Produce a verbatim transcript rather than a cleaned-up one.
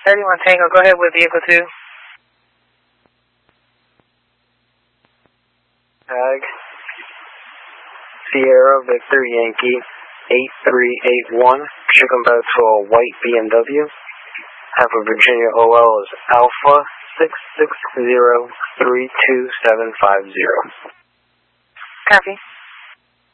thirty-one Tango, go ahead with vehicle two. Tag. Sierra Victor Yankee eight three eight one, chicken back to a white B M W. Have a Virginia O L is Alpha six six zero three two seven five zero. Copy.